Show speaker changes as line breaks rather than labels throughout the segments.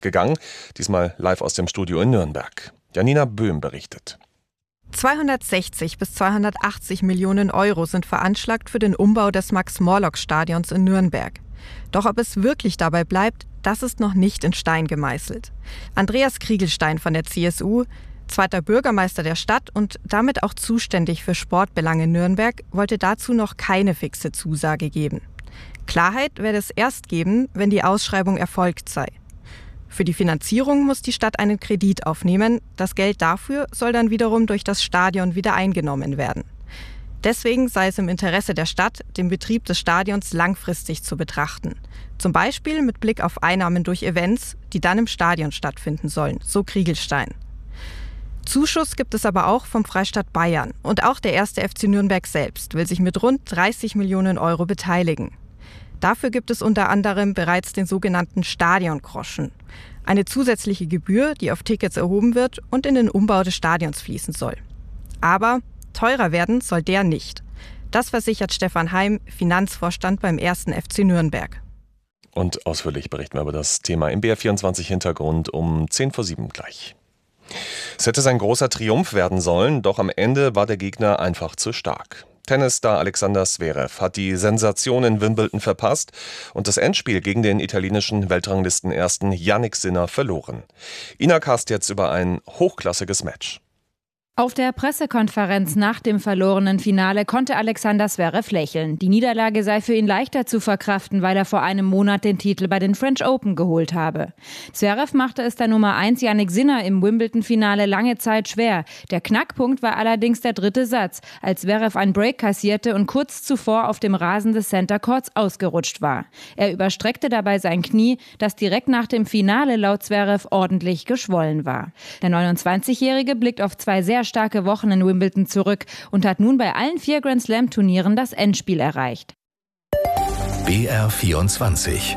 gegangen. Diesmal live aus dem Studio in Nürnberg. Janina Böhm berichtet.
260 bis 280 Millionen Euro sind veranschlagt für den Umbau des Max-Morlock-Stadions in Nürnberg. Doch ob es wirklich dabei bleibt, das ist noch nicht in Stein gemeißelt. Andreas Kriegelstein von der CSU, zweiter Bürgermeister der Stadt und damit auch zuständig für Sportbelange in Nürnberg, wollte dazu noch keine fixe Zusage geben. Klarheit werde es erst geben, wenn die Ausschreibung erfolgt sei. Für die Finanzierung muss die Stadt einen Kredit aufnehmen. Das Geld dafür soll dann wiederum durch das Stadion wieder eingenommen werden. Deswegen sei es im Interesse der Stadt, den Betrieb des Stadions langfristig zu betrachten. Zum Beispiel mit Blick auf Einnahmen durch Events, die dann im Stadion stattfinden sollen, so Kriegelstein. Zuschuss gibt es aber auch vom Freistaat Bayern. Und auch der 1. FC Nürnberg selbst will sich mit rund 30 Millionen Euro beteiligen. Dafür gibt es unter anderem bereits den sogenannten Stadiongroschen. Eine zusätzliche Gebühr, die auf Tickets erhoben wird und in den Umbau des Stadions fließen soll. Aber teurer werden soll der nicht. Das versichert Stefan Heim, Finanzvorstand beim 1. FC Nürnberg.
Und ausführlich berichten wir über das Thema im BR24 Hintergrund um 6:50 gleich. Es hätte sein großer Triumph werden sollen, doch am Ende war der Gegner einfach zu stark. Tennisstar Alexander Zverev hat die Sensation in Wimbledon verpasst und das Endspiel gegen den italienischen Weltranglistenersten Jannik Sinner verloren. Ina Kast jetzt über ein hochklassiges Match.
Auf der Pressekonferenz nach dem verlorenen Finale konnte Alexander Zverev lächeln. Die Niederlage sei für ihn leichter zu verkraften, weil er vor einem Monat den Titel bei den French Open geholt habe. Zverev machte es der Nummer 1 Jannik Sinner im Wimbledon-Finale lange Zeit schwer. Der Knackpunkt war allerdings der dritte Satz, als Zverev einen Break kassierte und kurz zuvor auf dem Rasen des Center Courts ausgerutscht war. Er überstreckte dabei sein Knie, das direkt nach dem Finale laut Zverev ordentlich geschwollen war. Der 29-Jährige blickt auf zwei sehr starke Wochen in Wimbledon zurück und hat nun bei allen 4 Grand-Slam-Turnieren das Endspiel erreicht.
BR24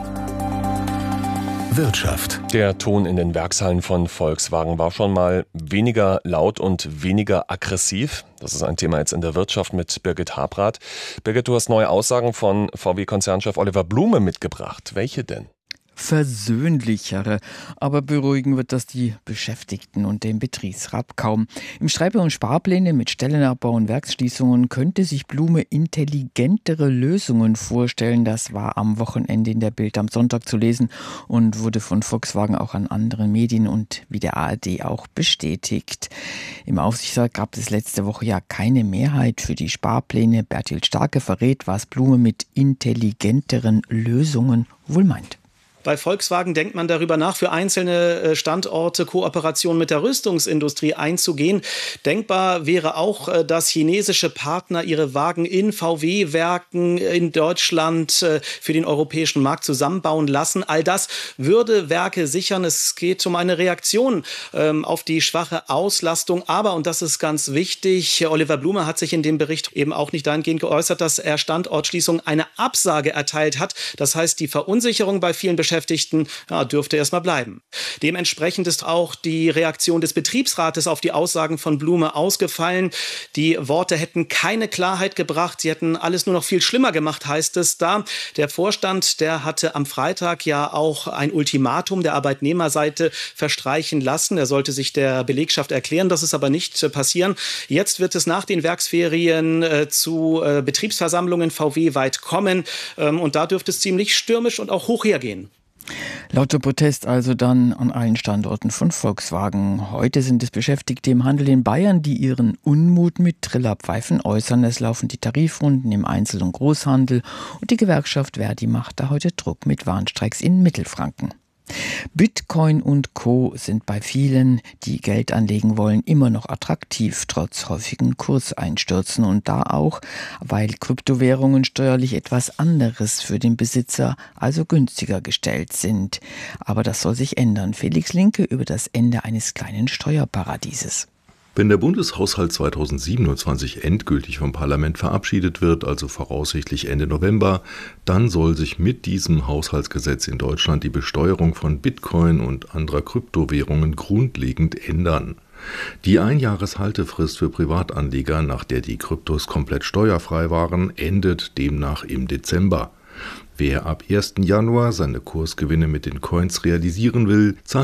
Wirtschaft.
Der Ton in den Werkshallen von Volkswagen war schon mal weniger laut und weniger aggressiv. Das ist ein Thema jetzt in der Wirtschaft mit Birgit Habrath. Birgit, du hast neue Aussagen von VW-Konzernchef Oliver Blume mitgebracht. Welche denn?
Versöhnlichere. Aber beruhigen wird das die Beschäftigten und den Betriebsrat kaum. Im Streit um Sparpläne mit Stellenabbau und Werksschließungen könnte sich Blume intelligentere Lösungen vorstellen. Das war am Wochenende in der Bild am Sonntag zu lesen und wurde von Volkswagen auch an anderen Medien und wie der ARD auch bestätigt. Im Aufsichtsrat gab es letzte Woche ja keine Mehrheit für die Sparpläne. Berthild Starke verrät, was Blume mit intelligenteren Lösungen wohl meint.
Bei Volkswagen denkt man darüber nach, für einzelne Standorte Kooperationen mit der Rüstungsindustrie einzugehen. Denkbar wäre auch, dass chinesische Partner ihre Wagen in VW-Werken in Deutschland für den europäischen Markt zusammenbauen lassen. All das würde Werke sichern. Es geht um eine Reaktion auf die schwache Auslastung. Aber, und das ist ganz wichtig, Oliver Blume hat sich in dem Bericht eben auch nicht dahingehend geäußert, dass er Standortschließungen eine Absage erteilt hat. Das heißt, die Verunsicherung bei vielen Beschäftigten dürfte erstmal bleiben. Dementsprechend ist auch die Reaktion des Betriebsrates auf die Aussagen von Blume ausgefallen. Die Worte hätten keine Klarheit gebracht, sie hätten alles nur noch viel schlimmer gemacht, heißt es da. Der Vorstand, der hatte am Freitag ja auch ein Ultimatum der Arbeitnehmerseite verstreichen lassen. Er sollte sich der Belegschaft erklären, das ist aber nicht passieren. Jetzt wird es nach den Werksferien zu Betriebsversammlungen VW-weit kommen und da dürfte es ziemlich stürmisch und auch hoch hergehen.
Lauter Protest also dann an allen Standorten von Volkswagen. Heute sind es Beschäftigte im Handel in Bayern, die ihren Unmut mit Trillerpfeifen äußern. Es laufen die Tarifrunden im Einzel- und Großhandel und die Gewerkschaft Verdi macht da heute Druck mit Warnstreiks in Mittelfranken. Bitcoin und Co. sind bei vielen, die Geld anlegen wollen, immer noch attraktiv, trotz häufigen Kurseinstürzen. Und da auch, weil Kryptowährungen steuerlich etwas anderes für den Besitzer, also günstiger gestellt sind. Aber das soll sich ändern. Felix Linke über das Ende eines kleinen Steuerparadieses.
Wenn der Bundeshaushalt 2027 endgültig vom Parlament verabschiedet wird, also voraussichtlich Ende November, dann soll sich mit diesem Haushaltsgesetz in Deutschland die Besteuerung von Bitcoin und anderer Kryptowährungen grundlegend ändern. Die Einjahreshaltefrist für Privatanleger, nach der die Kryptos komplett steuerfrei waren, endet demnach im Dezember. Wer ab 1. Januar seine Kursgewinne mit den Coins realisieren will, zahlt